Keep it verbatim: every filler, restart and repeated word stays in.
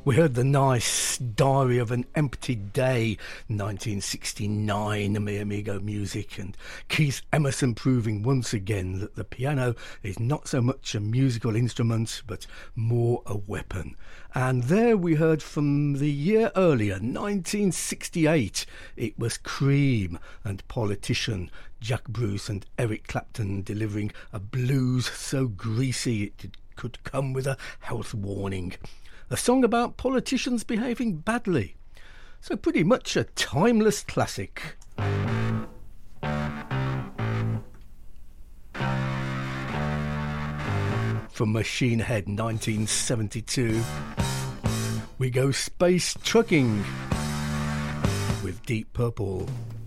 We heard the nice Diary of an Empty Day, nineteen sixty-nine, Mi Amigo music, and Keith Emerson proving once again that the piano is not so much a musical instrument, but more a weapon. And there we heard from the year earlier, nineteen sixty-eight, it was Cream and Politician, Jack Bruce and Eric Clapton delivering a blues so greasy it could come with a health warning. A song about politicians behaving badly. So pretty much a timeless classic. From Machine Head nineteen seventy-two, we go space trucking with Deep Purple.